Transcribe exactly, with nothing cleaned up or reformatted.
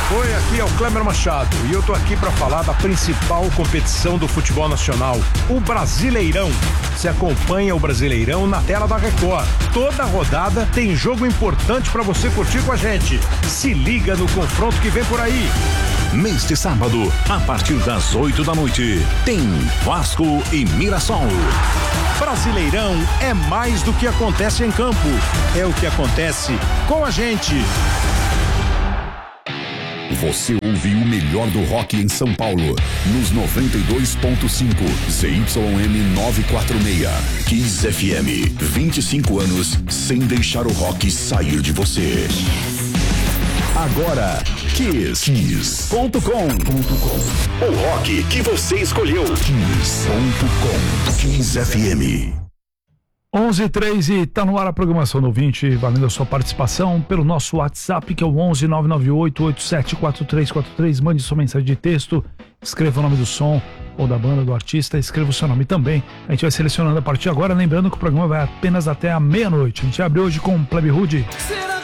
Oi, aqui é o Cléber Machado e eu tô aqui para falar da principal competição do futebol nacional, o Brasileirão. Você acompanha o Brasileirão na tela da Record. Toda rodada tem jogo importante para você curtir com a gente. Se liga no confronto que vem por aí. Neste sábado, a partir das oito da noite, tem Vasco e Mirassol. Brasileirão é mais do que acontece em campo, é o que acontece com a gente. Você ouviu o melhor do rock em São Paulo, nos noventa e dois ponto cinco, Z Y M novecentos e quarenta e seis, Kiss F M, vinte e cinco anos sem deixar o rock sair de você. Agora, Kiss, Kiss ponto com. O rock que você escolheu. Kiss ponto com. Kiss F M. onze e três e tá no ar a programação do ouvinte, valendo a sua participação pelo nosso WhatsApp, que é o onze nove nove oito oito sete quatro três quatro três. Mande sua mensagem de texto, escreva o nome do som ou da banda, do artista, escreva o seu nome também. A gente vai selecionando a partir de agora, lembrando que o programa vai apenas até a meia-noite. A gente abre hoje com Plebe Rude.